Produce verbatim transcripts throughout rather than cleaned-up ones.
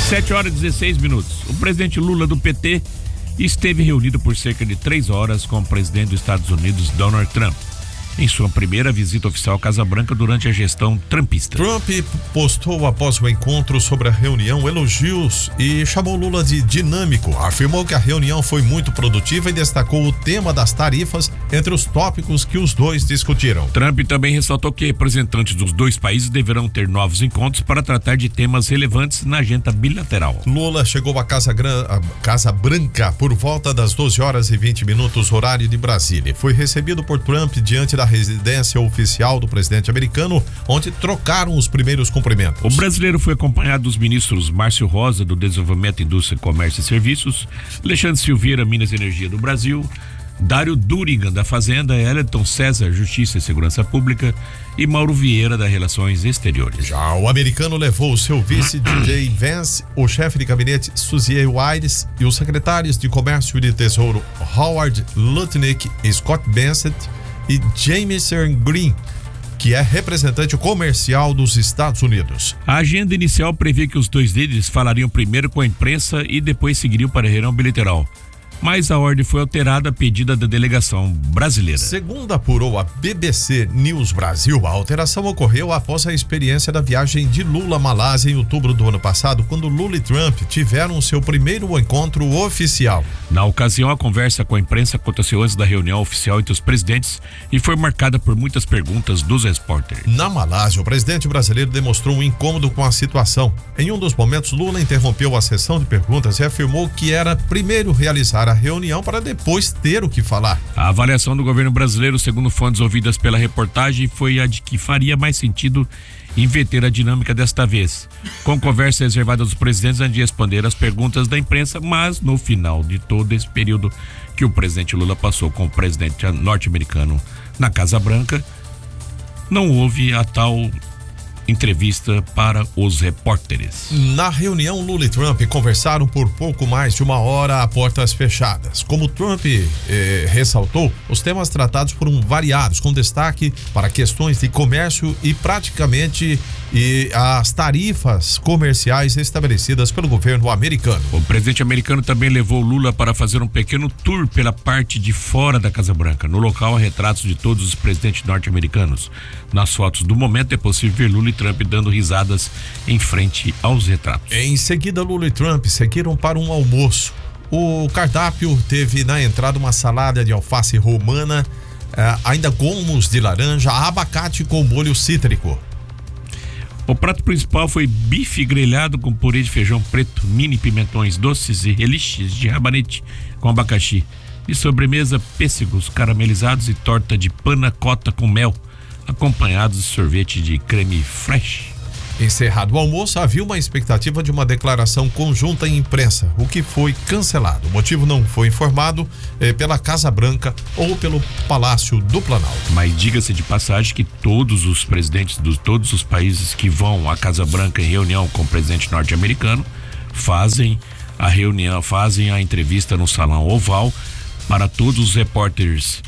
sete horas e dezesseis minutos. O presidente Lula do P T esteve reunido por cerca de três horas com o presidente dos Estados Unidos, Donald Trump, em sua primeira visita oficial à Casa Branca durante a gestão trumpista. Trump postou após o encontro sobre a reunião elogios e chamou Lula de dinâmico. Afirmou que a reunião foi muito produtiva e destacou o tema das tarifas entre os tópicos que os dois discutiram. Trump também ressaltou que representantes dos dois países deverão ter novos encontros para tratar de temas relevantes na agenda bilateral. Lula chegou à Casa, Gran... à Casa Branca por volta das doze horas e vinte minutos, horário de Brasília. Foi recebido por Trump diante da residência oficial do presidente americano, onde trocaram os primeiros cumprimentos. O brasileiro foi acompanhado dos ministros Márcio Rosa, do Desenvolvimento, Indústria, Comércio e Serviços, Alexandre Silveira, Minas e Energia do Brasil, Dário Durigan, da Fazenda, Eliton César, Justiça e Segurança Pública, e Mauro Vieira, das Relações Exteriores. Já o americano levou o seu vice D J Vance, o chefe de gabinete Suzy Wires e os secretários de Comércio e de Tesouro Howard Lutnick e Scott Bessent e Jameson Green, que é representante comercial dos Estados Unidos. A agenda inicial previa que os dois líderes falariam primeiro com a imprensa e depois seguiriam para a reunião bilateral. Mas a ordem foi alterada a pedido da delegação brasileira. Segundo apurou a B B C News Brasil, a alteração ocorreu após a experiência da viagem de Lula à Malásia em outubro do ano passado, quando Lula e Trump tiveram seu primeiro encontro oficial. Na ocasião, a conversa com a imprensa aconteceu antes da reunião oficial entre os presidentes e foi marcada por muitas perguntas dos repórteres. Na Malásia, o presidente brasileiro demonstrou um incômodo com a situação. Em um dos momentos, Lula interrompeu a sessão de perguntas e afirmou que era primeiro realizar a reunião para depois ter o que falar. A avaliação do governo brasileiro, segundo fontes ouvidas pela reportagem, foi a de que faria mais sentido inverter a dinâmica desta vez, com conversa reservada dos presidentes antes de responder às perguntas da imprensa, mas no final de todo esse período que o presidente Lula passou com o presidente norte-americano na Casa Branca, não houve a tal entrevista para os repórteres. Na reunião, Lula e Trump conversaram por pouco mais de uma hora a portas fechadas. Como Trump eh, ressaltou, os temas tratados foram variados, com destaque para questões de comércio e praticamente e as tarifas comerciais estabelecidas pelo governo americano. O presidente americano também levou Lula para fazer um pequeno tour pela parte de fora da Casa Branca. No local há retratos de todos os presidentes norte-americanos. Nas fotos do momento é possível ver Lula e Trump dando risadas em frente aos retratos. Em seguida, Lula e Trump seguiram para um almoço. O cardápio teve na entrada uma salada de alface romana, eh, ainda gomos de laranja, abacate com molho cítrico. O prato principal foi bife grelhado com purê de feijão preto, mini pimentões doces e relixes de rabanete com abacaxi. De sobremesa, pêssegos caramelizados e torta de panna cotta com mel, acompanhados de sorvete de creme fraiche. Encerrado o almoço, havia uma expectativa de uma declaração conjunta em imprensa, o que foi cancelado. O motivo não foi informado eh, pela Casa Branca ou pelo Palácio do Planalto. Mas diga-se de passagem que todos os presidentes de todos os países que vão à Casa Branca em reunião com o presidente norte-americano fazem a reunião, fazem a entrevista no Salão Oval para todos os repórteres.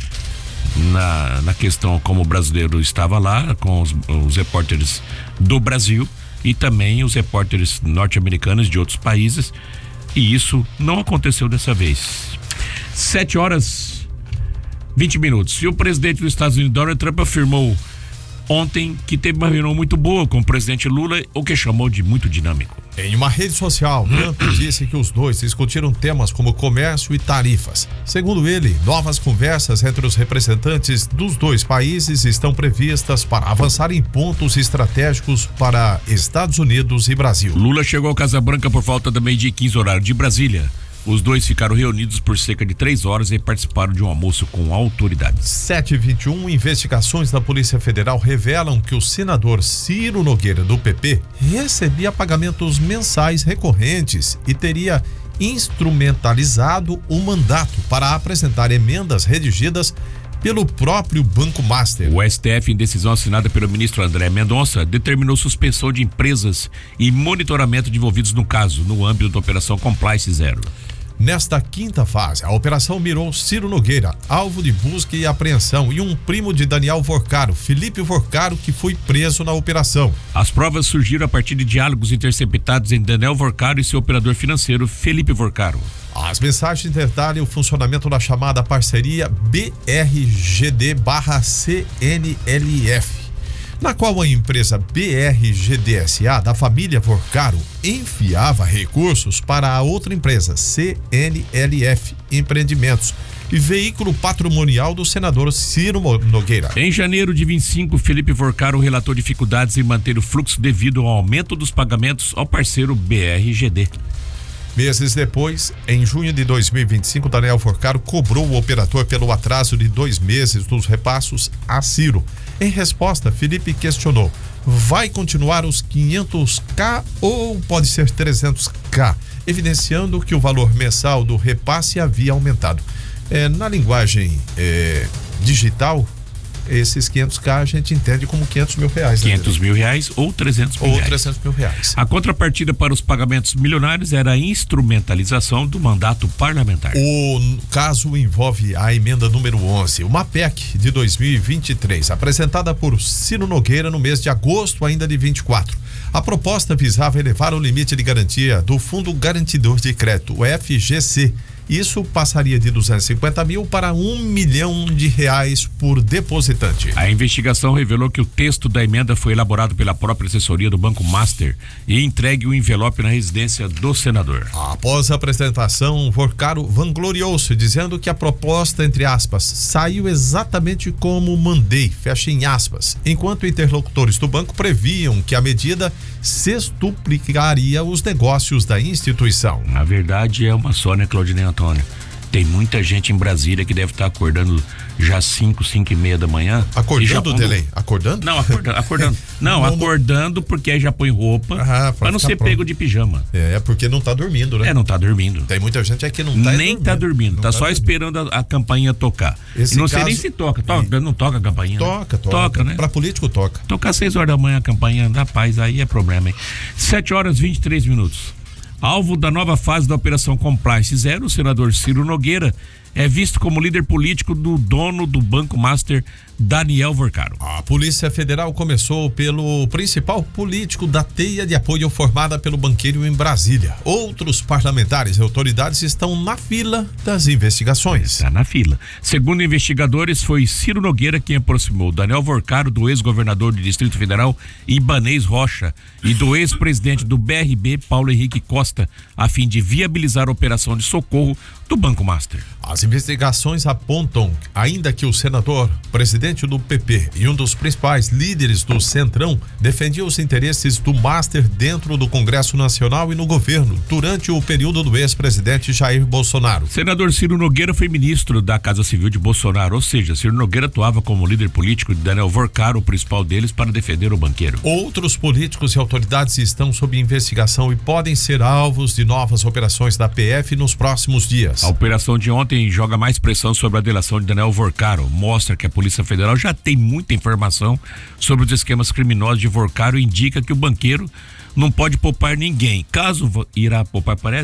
Na, na questão como o brasileiro estava lá, com os, os repórteres do Brasil e também os repórteres norte-americanos de outros países, e isso não aconteceu dessa vez. sete horas vinte minutos. E o presidente dos Estados Unidos, Donald Trump, afirmou ontem que teve uma reunião muito boa com o presidente Lula, o que chamou de muito dinâmico. Em uma rede social, Trump disse que os dois discutiram temas como comércio e tarifas. Segundo ele, novas conversas entre os representantes dos dois países estão previstas para avançar em pontos estratégicos para Estados Unidos e Brasil. Lula chegou à Casa Branca por volta da meio-dia e quinze, horário de Brasília. Os dois ficaram reunidos por cerca de três horas e participaram de um almoço com autoridades. sete e vinte e um, investigações da Polícia Federal revelam que o senador Ciro Nogueira, do P P, recebia pagamentos mensais recorrentes e teria instrumentalizado o mandato para apresentar emendas redigidas pelo próprio Banco Master. O S T F, em decisão assinada pelo ministro André Mendonça, determinou suspensão de empresas e monitoramento de envolvidos no caso, no âmbito da Operação Compliance Zero. Nesta quinta fase, a operação mirou Ciro Nogueira, alvo de busca e apreensão, e um primo de Daniel Vorcaro, Felipe Vorcaro, que foi preso na operação. As provas surgiram a partir de diálogos interceptados em Daniel Vorcaro e seu operador financeiro, Felipe Vorcaro. As mensagens detalham o funcionamento da chamada parceria B R G D barra C N L F, na qual a empresa B R G D S A da família Vorcaro enfiava recursos para a outra empresa, C N L F Empreendimentos, e veículo patrimonial do senador Ciro Nogueira. Em janeiro de vinte e cinco, Felipe Vorcaro relatou dificuldades em manter o fluxo devido ao aumento dos pagamentos ao parceiro B R G D. Meses depois, em junho de dois mil e vinte e cinco, Daniel Vorcaro cobrou o operador pelo atraso de dois meses dos repassos a Ciro. Em resposta, Felipe questionou: vai continuar os quinhentos mil ou pode ser trezentos mil? Evidenciando que o valor mensal do repasse havia aumentado. É, na linguagem é, digital, esses quinhentos mil a gente entende como quinhentos mil reais. quinhentos mil reais ou trezentos mil ou reais. trezentos mil reais. A contrapartida para os pagamentos milionários era a instrumentalização do mandato parlamentar. O caso envolve a emenda número onze, uma P E C de dois mil e vinte e três, apresentada por Ciro Nogueira no mês de agosto ainda de vinte e quatro. A proposta visava elevar o limite de garantia do Fundo Garantidor de Crédito, o F G C. Isso passaria de duzentos e cinquenta mil para um milhão de reais por depositante. A investigação revelou que o texto da emenda foi elaborado pela própria assessoria do Banco Master e entregue o envelope na residência do senador. Após a apresentação, Vorcaro vangloriou-se, dizendo que a proposta, entre aspas, saiu exatamente como mandei, fecha em aspas, enquanto interlocutores do banco previam que a medida sextuplicaria os negócios da instituição. Na verdade é uma só, né, Claudinei Antônio? Tem muita gente em Brasília que deve estar acordando já cinco, cinco e meia da manhã. Acordando, Delei? Acordando? Não, acordando. acordando. Não, não, acordando porque aí já põe roupa ah, para não ser pronto. Pego de pijama. É, é porque não tá dormindo, né? É, não tá dormindo. Tem muita gente aqui que não tá Nem dormindo. tá dormindo, não tá, tá só dormindo. esperando a, a campainha tocar. Esse não caso... sei nem se toca. Toca, não toca a campainha. Toca, né? toca. Toca, né? Pra político toca. Tocar às seis horas da manhã a campainha da paz, aí é problema, hein? sete horas e vinte e três minutos. Alvo da nova fase da Operação Compliance Zero, o senador Ciro Nogueira é visto como líder político do dono do Banco Master, Daniel Vorcaro. A Polícia Federal começou pelo principal político da teia de apoio formada pelo banqueiro em Brasília. Outros parlamentares e autoridades estão na fila das investigações. Está na fila. Segundo investigadores, foi Ciro Nogueira quem aproximou Daniel Vorcaro do ex-governador do Distrito Federal, Ibanez Rocha, e do ex-presidente do B R B, Paulo Henrique Costa, a fim de viabilizar a operação de socorro do Banco Master. As investigações apontam ainda que o senador, presidente do P P e um dos principais líderes do Centrão defendia os interesses do Master dentro do Congresso Nacional e no governo durante o período do ex-presidente Jair Bolsonaro. Senador Ciro Nogueira foi ministro da Casa Civil de Bolsonaro, ou seja, Ciro Nogueira atuava como líder político de Daniel Vorcaro, o principal deles, para defender o banqueiro. Outros políticos e autoridades estão sob investigação e podem ser alvos de novas operações da P F nos próximos dias. A operação de ontem joga mais pressão sobre a delação de Daniel Vorcaro. Mostra que a Polícia Federal já tem muita informação sobre os esquemas criminosos de Vorcaro e indica que o banqueiro não pode poupar ninguém. Caso irá poupar, parece